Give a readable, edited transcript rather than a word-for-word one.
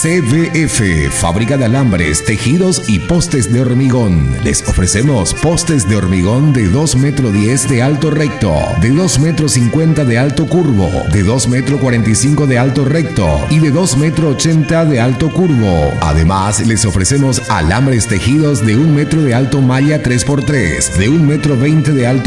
CBF, fábrica de alambres, tejidos y postes de hormigón. Les ofrecemos postes de hormigón de 2,10 metros de alto recto, de 2,50 metros de alto curvo, de 2,45 metros de alto recto y de 2,80 metros de alto curvo. Además, les ofrecemos alambres tejidos de 1 metro de alto malla 3x3, de 1,20 metro de alto